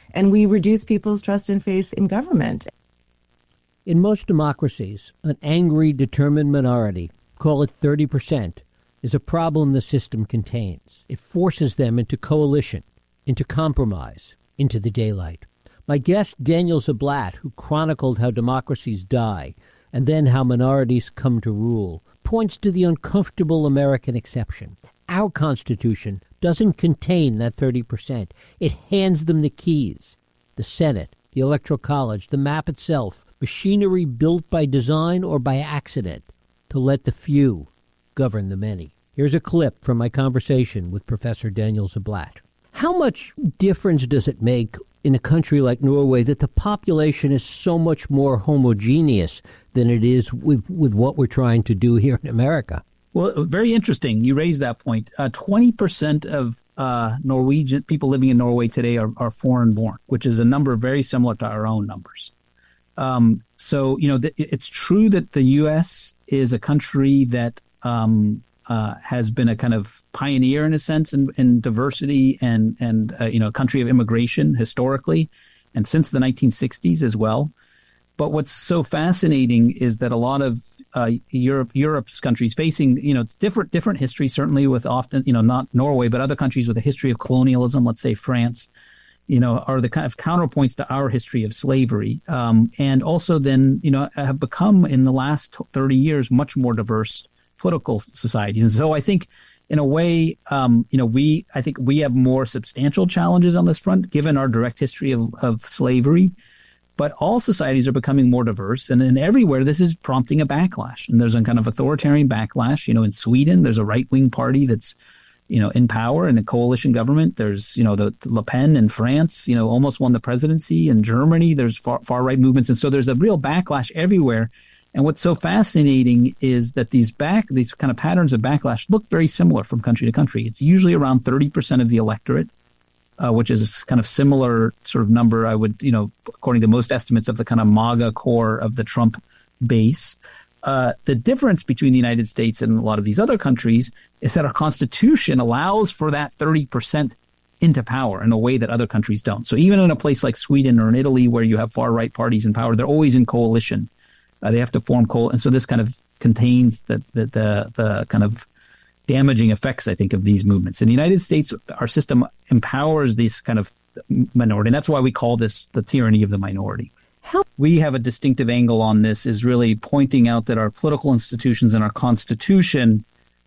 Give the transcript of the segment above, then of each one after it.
and we reduce people's trust and faith in government. In most democracies, an angry, determined minority, call it 30%, is a problem the system contains. It forces them into coalition, into compromise, into the daylight. My guest, Daniel Ziblatt, who chronicled how democracies die and then how minorities come to rule, points to the uncomfortable American exception. Our Constitution doesn't contain that 30%. It hands them the keys. The Senate, the Electoral College, the map itself, machinery built by design or by accident to let the few govern the many. Here's a clip from my conversation with Professor Daniel Ziblatt. How much difference does it make in a country like Norway that the population is so much more homogeneous than it is with what we're trying to do here in America? Well, very interesting. You raised that point. 20% of Norwegian people living in Norway today are foreign born, which is a number very similar to our own numbers. So, it's true that the U.S. is a country that has been a kind of pioneer in a sense in diversity and a country of immigration historically, and since the 1960s as well. But what's so fascinating is that a lot of Europe's countries facing, different histories, certainly with often, not Norway, but other countries with a history of colonialism, let's say France, are the kind of counterpoints to our history of slavery. And also then, have become in the last 30 years much more diverse political societies. And so I think in a way, I think we have more substantial challenges on this front, given our direct history of slavery. But all societies are becoming more diverse, and everywhere this is prompting a backlash. And there's a kind of authoritarian backlash. In Sweden, there's a right-wing party that's, in power in a coalition government. There's, the Le Pen in France, almost won the presidency. In Germany, there's far-right movements. And so there's a real backlash everywhere. And what's so fascinating is that these kind of patterns of backlash look very similar from country to country. It's usually around 30% of the electorate, which is a kind of similar sort of number, I would, according to most estimates of the kind of MAGA core of the Trump base. The difference between the United States and a lot of these other countries is that our Constitution allows for that 30% into power in a way that other countries don't. So even in a place like Sweden or in Italy, where you have far-right parties in power, they're always in coalition. They have to form and so this kind of contains the kind of damaging effects, I think, of these movements. In the United States, our system empowers this kind of minority, and that's why we call this the tyranny of the minority. We have a distinctive angle on this, is really pointing out that our political institutions and our Constitution,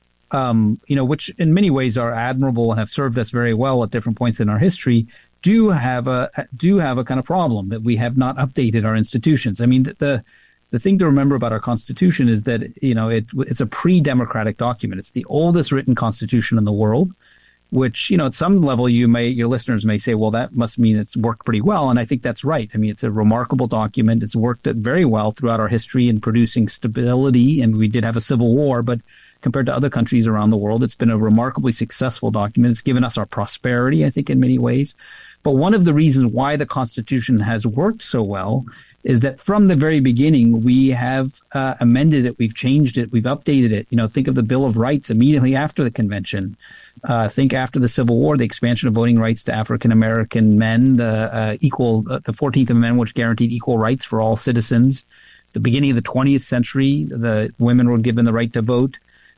which in many ways are admirable and have served us very well at different points in our history, do have a kind of problem that we have not updated our institutions. I mean, the thing to remember about our Constitution is that, it's a pre-democratic document. It's the oldest written constitution in the world, which, at some level your listeners may say, well, that must mean it's worked pretty well. And I think that's right. I mean, it's a remarkable document. It's worked very well throughout our history in producing stability. And we did have a civil war, but compared to other countries around the world, it's been a remarkably successful document. It's given us our prosperity, I think, in many ways. But one of the reasons why the Constitution has worked so well is that from the very beginning, we have amended it, we've changed it, we've updated it. Think of the Bill of Rights immediately after the convention. Think after the Civil War, the expansion of voting rights to African-American men, the 14th Amendment, which guaranteed equal rights for all citizens. The beginning of the 20th century, the women were given the right to vote.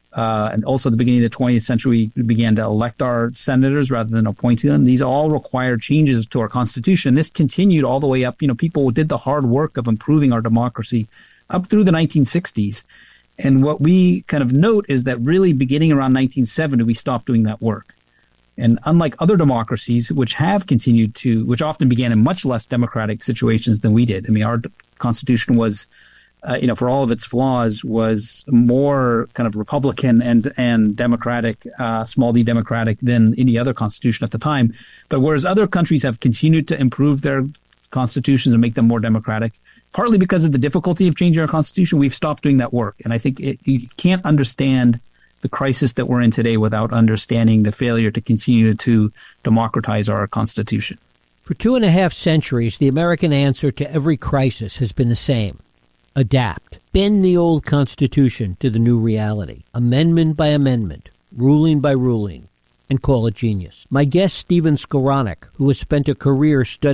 And also at the beginning of the 20th century, we began to elect our senators rather than appointing them. These all required changes to our Constitution. This continued all the way up. People did the hard work of improving our democracy up through the 1960s. And what we kind of note is that really beginning around 1970, we stopped doing that work. And unlike other democracies, which have continued which often began in much less democratic situations than we did. I mean, our Constitution was for all of its flaws, was more kind of Republican and democratic, small d democratic than any other constitution at the time. But whereas other countries have continued to improve their constitutions and make them more democratic, partly because of the difficulty of changing our constitution, we've stopped doing that work. And I think you can't understand the crisis that we're in today without understanding the failure to continue to democratize our constitution. For 2.5 centuries, the American answer to every crisis has been the same. Adapt. Bend the old Constitution to the new reality. Amendment by amendment. Ruling by ruling. And call it genius. My guest, Stephen Skowronek, who has spent a career studying